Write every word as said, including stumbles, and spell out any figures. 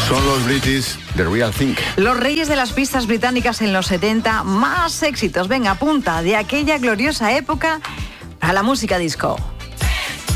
Son los British, The Real Thing. Los reyes de las pistas británicas en los setenta, más éxitos. Venga, apunta de aquella gloriosa época a la música disco.